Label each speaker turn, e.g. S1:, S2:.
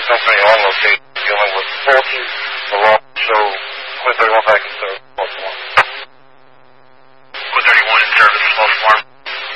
S1: company on location dealing with faulty, the law show 2031 back in